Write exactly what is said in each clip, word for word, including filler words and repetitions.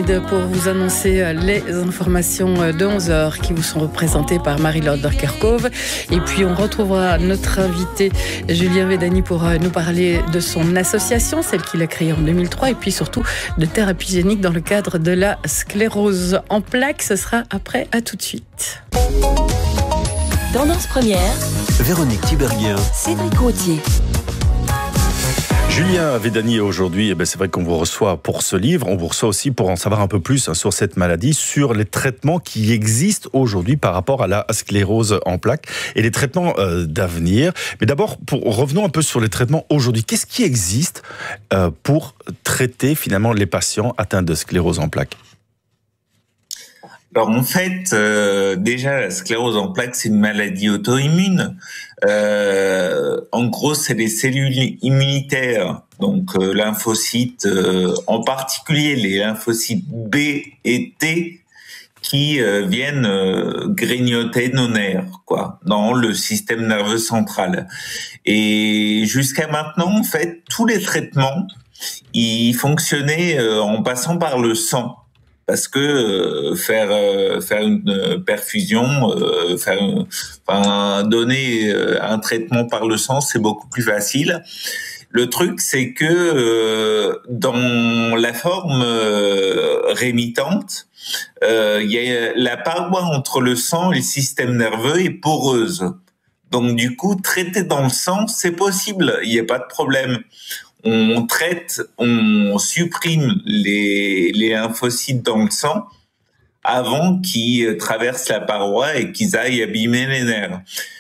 Hamid pour vous annoncer les informations de onze heures qui vous sont représentées par Marie-Laure Derkerkove. Et puis on retrouvera notre invité Julien Védani pour nous parler de son association, celle qu'il a créée en deux mille trois, et puis surtout de thérapie génique dans le cadre de la sclérose en plaques. Ce sera après, à tout de suite. Tendance première, Véronique Tiberghien, Cédric Gauthier. Julien Védani, aujourd'hui, eh ben c'est vrai qu'on vous reçoit pour ce livre. On vous reçoit aussi pour en savoir un peu plus hein, sur cette maladie, sur les traitements qui existent aujourd'hui par rapport à la sclérose en plaques et les traitements euh, d'avenir. Mais d'abord, pour, revenons un peu sur les traitements aujourd'hui. Qu'est-ce qui existe euh, pour traiter finalement les patients atteints de sclérose en plaques ? Alors en fait, euh, déjà la sclérose en plaques, c'est une maladie auto-immune. Euh, en gros, c'est les cellules immunitaires, donc euh, lymphocytes, euh, en particulier les lymphocytes B et T, qui euh, viennent euh, grignoter nos nerfs, quoi, dans le système nerveux central. Et jusqu'à maintenant, en fait, tous les traitements, ils fonctionnaient euh, en passant par le sang. Parce que euh, faire euh, faire une euh, perfusion, euh, faire, enfin donner euh, un traitement par le sang, c'est beaucoup plus facile. Le truc, c'est que euh, dans la forme euh, rémitante, euh, il y a la paroi entre le sang et le système nerveux est poreuse. Donc du coup, traiter dans le sang, c'est possible, il n'y a pas de problème. On traite, on supprime les, les lymphocytes dans le sang avant qu'ils traversent la paroi et qu'ils aillent abîmer les nerfs.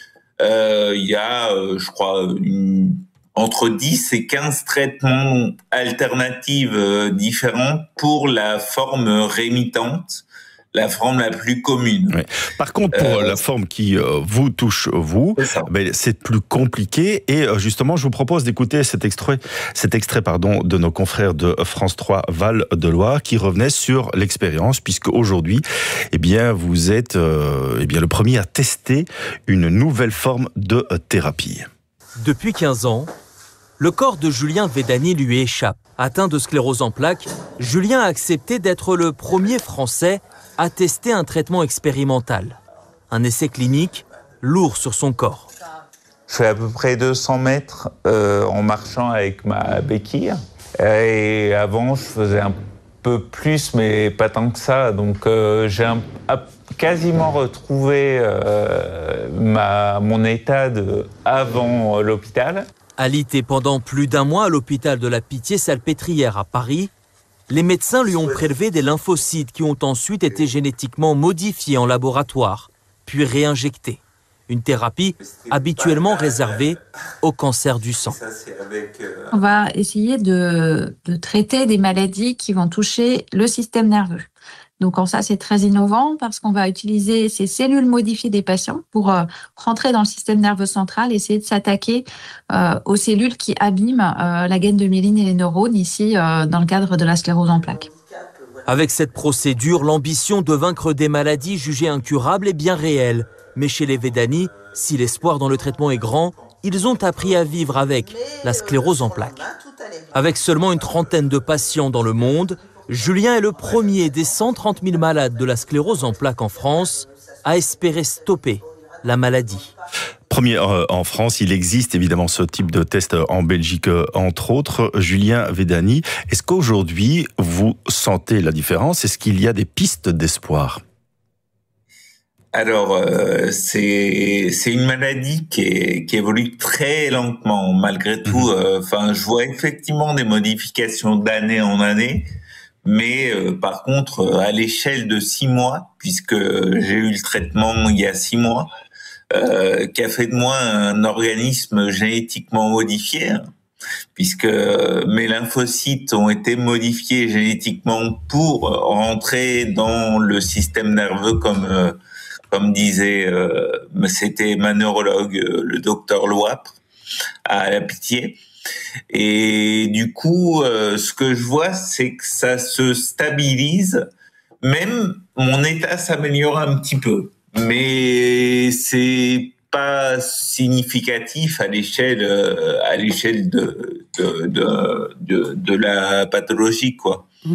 Euh, il y a, euh, je crois, une, entre dix et quinze traitements alternatifs euh, différents pour la forme rémitante, la forme la plus commune. Oui. Par contre, pour euh, la forme qui euh, vous touche, vous, c'est, ben, c'est plus compliqué. Et euh, justement, je vous propose d'écouter cet extrait, cet extrait pardon, de nos confrères de France trois Val de Loire qui revenait sur l'expérience, puisque aujourd'hui, eh bien, vous êtes euh, eh bien, le premier à tester une nouvelle forme de euh, thérapie. Depuis quinze ans, le corps de Julien Védani lui échappe. Atteint de sclérose en plaques, Julien a accepté d'être le premier Français à tester un traitement expérimental. Un essai clinique lourd sur son corps. Je fais à peu près deux cents mètres euh, en marchant avec ma béquille. Et avant, je faisais un peu plus, mais pas tant que ça. Donc euh, j'ai un, quasiment retrouvé euh, ma, mon état de avant l'hôpital. Alité pendant plus d'un mois à l'hôpital de la Pitié-Salpêtrière à Paris, les médecins lui ont prélevé des lymphocytes qui ont ensuite été génétiquement modifiés en laboratoire, puis réinjectés. Une thérapie habituellement réservée au cancer du sang. On va essayer de, de traiter des maladies qui vont toucher le système nerveux. Donc en ça, c'est très innovant parce qu'on va utiliser ces cellules modifiées des patients pour euh, rentrer dans le système nerveux central et essayer de s'attaquer euh, aux cellules qui abîment euh, la gaine de myéline et les neurones ici euh, dans le cadre de la sclérose en plaques. Avec cette procédure, l'ambition de vaincre des maladies jugées incurables est bien réelle. Mais chez les Védani, si l'espoir dans le traitement est grand, ils ont appris à vivre avec la sclérose en plaques. Avec seulement une trentaine de patients dans le monde, Julien est le premier des cent trente mille malades de la sclérose en plaques en France à espérer stopper la maladie. Premier euh, en France, il existe évidemment ce type de test en Belgique, euh, entre autres. Julien Védani, est-ce qu'aujourd'hui vous sentez la différence ? Est-ce qu'il y a des pistes d'espoir ? Alors, euh, c'est c'est une maladie qui, est, qui évolue très lentement, malgré tout. Enfin, euh, je vois effectivement des modifications d'année en année. Mais euh, par contre, à l'échelle de six mois, puisque j'ai eu le traitement il y a six mois, euh, qui a fait de moi un organisme génétiquement modifié, hein, puisque mes lymphocytes ont été modifiés génétiquement pour rentrer dans le système nerveux, comme euh, comme disait, euh, c'était ma neurologue, le docteur Loapre, à la Pitié. Et du coup, euh, ce que je vois, c'est que ça se stabilise. Même mon état s'améliore un petit peu, mais c'est pas significatif à l'échelle, euh, à l'échelle de de, de de de la pathologie, quoi.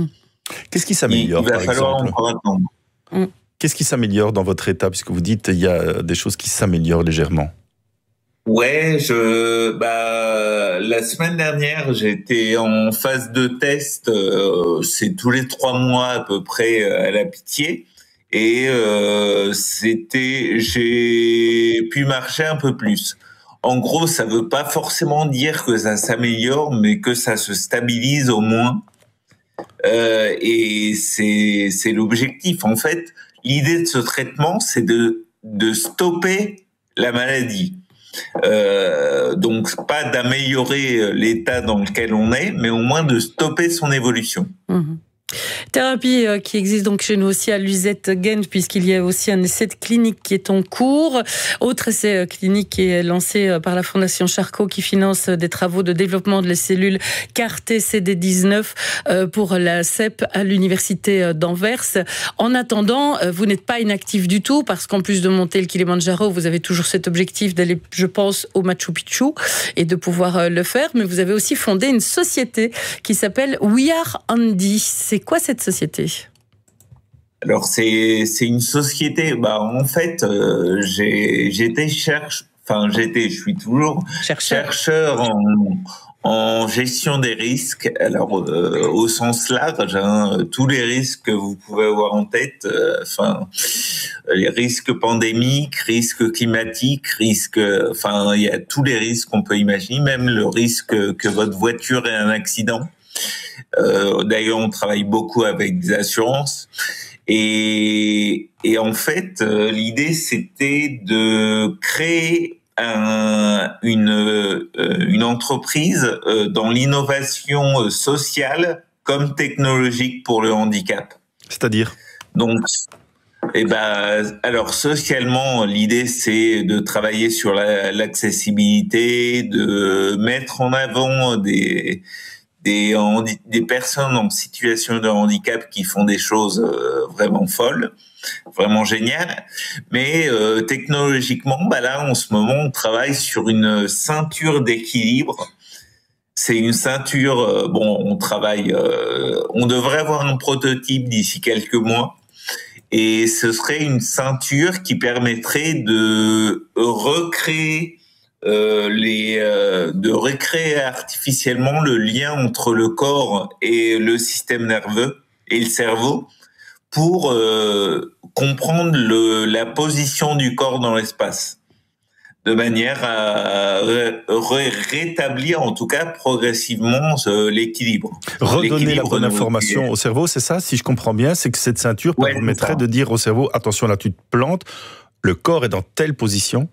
Qu'est-ce qui s'améliore, il, il va par falloir exemple encore attendre. Mm. Qu'est-ce qui s'améliore dans votre état, puisque vous dites qu'il y a des choses qui s'améliorent légèrement? Ouais, je bah la semaine dernière j'étais en phase de test, euh, c'est tous les trois mois à peu près à la Pitié, et euh, c'était j'ai pu marcher un peu plus. En gros, ça veut pas forcément dire que ça s'améliore, mais que ça se stabilise au moins. Euh, et c'est c'est l'objectif. En fait, l'idée de ce traitement, c'est de de stopper la maladie. Euh, donc pas d'améliorer l'état dans lequel on est, mais au moins de stopper son évolution. Mmh. Thérapie euh, qui existe donc chez nous aussi à Luzette-Genge, puisqu'il y a aussi un essai de clinique qui est en cours. Autre essai euh, clinique qui est lancé euh, par la Fondation Charcot, qui finance euh, des travaux de développement de la cellule C A R T C D dix-neuf euh, pour la C E P à l'université euh, d'Anvers. En attendant, euh, vous n'êtes pas inactif du tout, parce qu'en plus de monter le Kilimandjaro, vous avez toujours cet objectif d'aller, je pense, au Machu Picchu et de pouvoir euh, le faire. Mais vous avez aussi fondé une société qui s'appelle We Are Andy. C'est quoi cette société? Alors c'est c'est une société. Bah en fait, euh, j'ai j'étais cherche. Enfin j'étais. Je suis toujours chercheur, chercheur en en gestion des risques. Alors euh, au sens large, hein, tous les risques que vous pouvez avoir en tête. Euh, enfin les risques pandémiques, risques climatiques, risques. Enfin il y a tous les risques qu'on peut imaginer, même le risque que votre voiture ait un accident. Euh, d'ailleurs, on travaille beaucoup avec des assurances. Et, et en fait, euh, l'idée, c'était de créer un, une, euh, une entreprise euh, dans l'innovation sociale comme technologique pour le handicap. C'est-à-dire ? Donc, eh ben, alors socialement, l'idée c'est de travailler sur la, l'accessibilité, de mettre en avant des Des, des personnes en situation de handicap qui font des choses euh, vraiment folles, vraiment géniales. Mais euh, technologiquement, bah là, en ce moment, on travaille sur une ceinture d'équilibre. C'est une ceinture, euh, bon, on travaille, euh, on devrait avoir un prototype d'ici quelques mois. Et ce serait une ceinture qui permettrait de recréer Euh, les, euh, de recréer artificiellement le lien entre le corps et le système nerveux et le cerveau pour euh, comprendre le, la position du corps dans l'espace, de manière à ré, ré, rétablir en tout cas progressivement euh, l'équilibre. Redonner l'équilibre la bonne information nos... au cerveau, c'est ça, si je comprends bien, c'est que cette ceinture ouais, permettrait de dire au cerveau, attention là tu te plantes, le corps est dans telle position.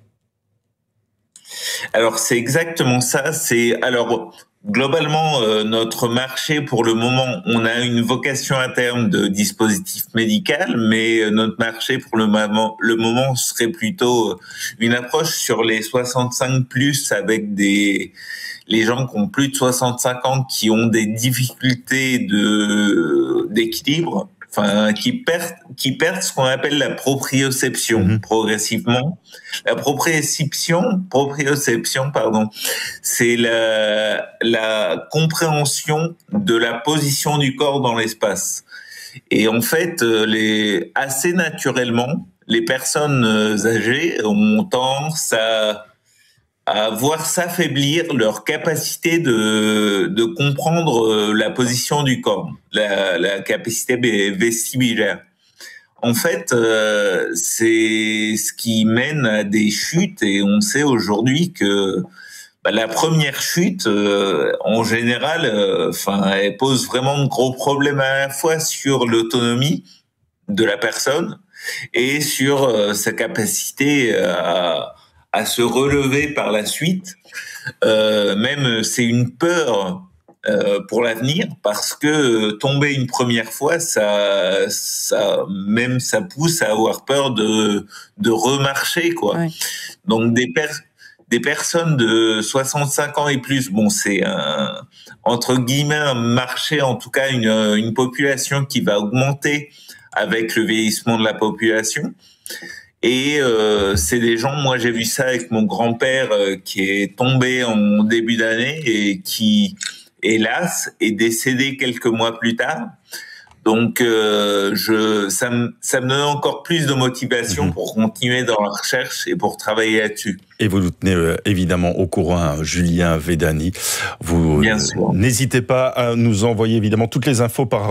Alors c'est exactement ça. C'est alors globalement euh, notre marché pour le moment, on a une vocation à terme de dispositif médical, mais euh, notre marché pour le moment, le moment serait plutôt une approche sur les soixante-cinq plus, avec des les gens qui ont plus de soixante-cinq ans qui ont des difficultés de d'équilibre. Enfin, qui perdent, qui perdent ce qu'on appelle la proprioception mmh. progressivement. La proprioception, proprioception, pardon, c'est la, la compréhension de la position du corps dans l'espace. Et en fait, les, assez naturellement, les personnes âgées ont tendance à à voir s'affaiblir leur capacité de, de comprendre la position du corps, la, la capacité vestibulaire. En fait, euh, c'est ce qui mène à des chutes, et on sait aujourd'hui que bah, la première chute, euh, en général, euh, enfin, elle pose vraiment de gros problèmes à la fois sur l'autonomie de la personne et sur euh, sa capacité à à se relever par la suite. Euh, même c'est une peur euh, pour l'avenir, parce que tomber une première fois, ça, ça, même ça pousse à avoir peur de de remarcher, quoi. Ouais. Donc des per- des personnes de soixante-cinq ans et plus, bon, c'est un, entre guillemets un marché, en tout cas une une population qui va augmenter avec le vieillissement de la population. Et euh, c'est des gens, moi j'ai vu ça avec mon grand-père euh, qui est tombé en début d'année et qui, hélas, est décédé quelques mois plus tard. Donc, euh, je, ça me, ça me donne encore plus de motivation mmh. pour continuer dans la recherche et pour travailler là-dessus. Et vous nous tenez euh, évidemment au courant, hein, Julien Vedani. Vous n'hésitez pas à nous envoyer évidemment toutes les infos par